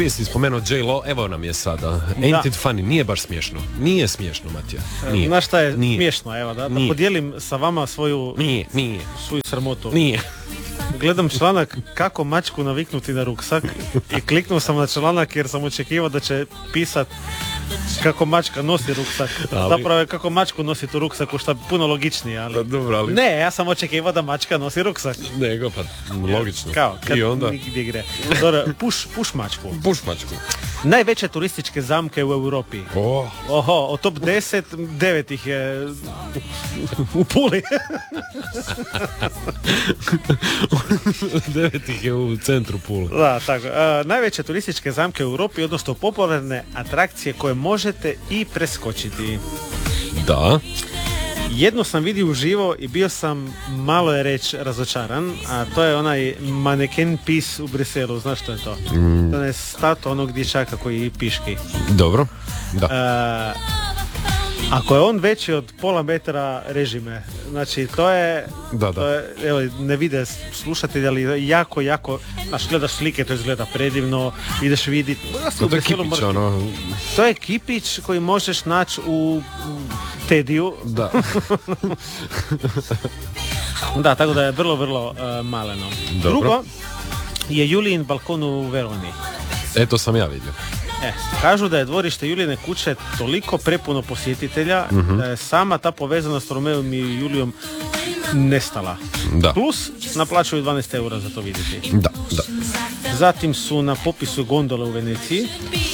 prije si spomenuo J-Lo, evo nam je sada. Ain't it funny? Nije baš smiješno. Nije smiješno, Matija. Nije. Znaš šta je Nije. smiješno, evo, da Nije. podijelim sa vama svoju sramotu. Nije. Gledam članak kako mačku naviknuti na ruksak i kliknuo sam na članak jer sam očekivao da će pisat kako mačka nosi ruksak. Zapravo je kako mačku nosi tu ruksaku, što je puno logičnije, ali... Dobro, ali... Ne, ja sam očekivao da mačka nosi ruksak. Nego, pa logično. Kao, kad I onda... nigdje gre. Dobro, puš mačku. Puš mačku. Najveće turističke zamke u Europi. Oho, od top 10, 9 ih je u Puli. 9 ih je u centru Pule. Da, tako. Najveće turističke zamke u Europi, odnosno popularne atrakcije koje možete i preskočiti. Da. Jednu sam vidio uživo i bio sam, malo je reći, razočaran, a to je onaj maneken piece u Briselu, znaš što je to? To je statua onog dječaka koji piški. Dobro, da. Ako je on veći od pola metra, režime. Znači, to je, evo, ne vide slušatelji, ali jako, znaš, gledaš slike, to izgleda predivno, ideš vidjeti. To je kipić, ono... To je kipić koji možeš naći u Tediju. Da. Da, tako da je vrlo maleno. Dobro. Drugo je Julijin balkon u Veroni. To sam ja vidio. Kažu da je dvorište Julijine kuće toliko prepuno posjetitelja da je sama ta povezanost s Romeom i Julijom nestala. Da. Plus naplaćuju 12 eura za to vidjeti. Da. Zatim su na popisu gondole u Veneciji.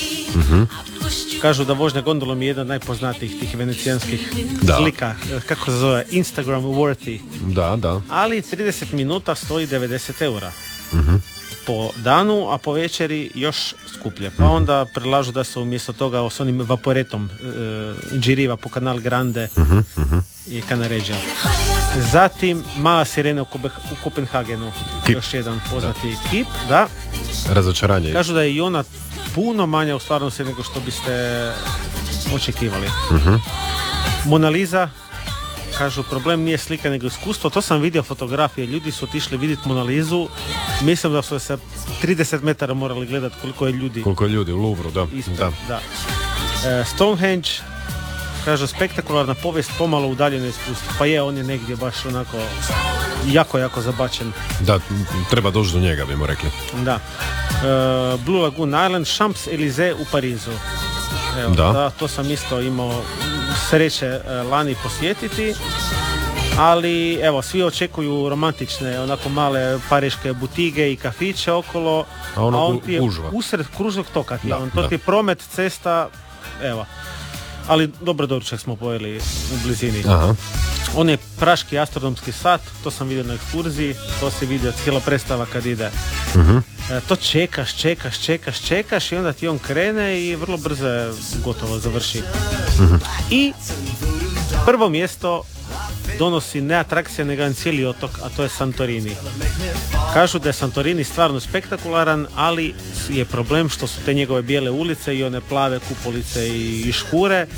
Kažu da vožnja gondolom je jedna od najpoznatijih tih venecijanskih slika, kako se zove, Instagram worthy. Da. Ali 30 minuta stoji 90 eura. Po danu, a po večeri još skuplje. Pa onda predlažu da se umjesto toga s onim vaporetom džiriva po Kanal Grande i Kanaređa. Zatim Mala sirena u Kopenhagenu. Kip. Još jedan poznati kip. Da. Razočaranje. Kažu da je i ona puno manja u stvarnosti nego što biste očekivali. Mona Lisa, kažu, problem nije slika nego iskustvo. To sam vidio fotografije, ljudi su otišli vidjeti Mona Lisu. Mislim da su se 30 metara morali gledati koliko je ljudi. Koliko je ljudi u Louvru, da. Stonehenge, kažu, spektakularna povijest, pomalo udaljeno iskustvo. Pa je, on je negdje baš onako jako zabačen. Da, treba doći do njega, bimo rekli. Da. Blue Lagoon Island, Champs-Élysées u Parizu. Evo, da, to sam isto imao sreće lani posjetiti, ali evo, svi očekuju romantične, onako male pariške butige i kafiće okolo, a on ti je usred kružnog toka, to ti je promet, cesta, evo. Ali dobro doručak smo pojeli u blizini. Aha. On je praški astronomski sat, to sam vidio na ekskurziji, to se vidio cijela predstava kad ide. To čekaš i onda ti on krene i vrlo brzo je gotovo završi. I prvo mjesto donosi ne atrakcija nego jedan cijeli otok, a to je Santorini. Kažu da je Santorini stvarno spektakularan, ali je problem što su te njegove bijele ulice i one plave kupolice i škure.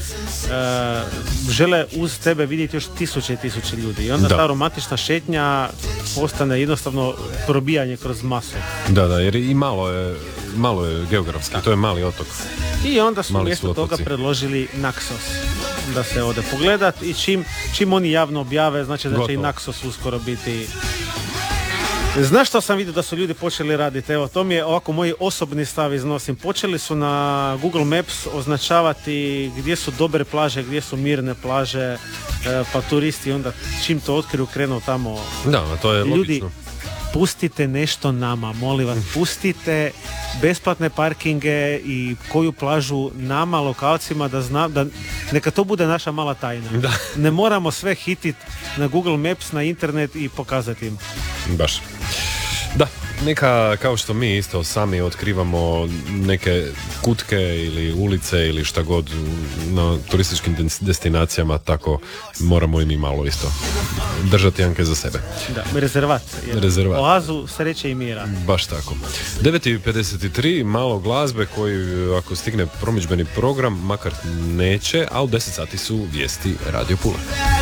Žele uz tebe vidjeti još tisuće i tisuće ljudi. I onda ta romantična šetnja postane jednostavno probijanje kroz masu. Da, jer i malo je geografski, to je mali otok. I onda su mjesto toga predložili Naxos da se ode pogledat i čim oni javno objave, znači da će i Naxos uskoro biti. Znaš što sam vidio da su ljudi počeli raditi? Evo, to mi je ovako moj osobni stav iznosim. Počeli su na Google Maps označavati gdje su dobre plaže, gdje su mirne plaže, pa turisti onda čim to otkriju krenu tamo. Da, to je ljudi, logično. Pustite nešto nama, molim vas, pustite besplatne parkinge i koju plažu nama, lokalcima, da znam, da neka to bude naša mala tajna. Da. Ne moramo sve hititi na Google Maps, na internet i pokazati im. Baš. Da, neka, kao što mi isto sami otkrivamo neke kutke ili ulice ili šta god na turističkim destinacijama, tako moramo i mi malo isto držati Janke za sebe. Da, rezervat. Oazu sreće i mira. Baš tako. 9:53, malo glazbe koji ako stigne promidžbeni program, makar neće, a u 10 sati su vijesti Radio Pula.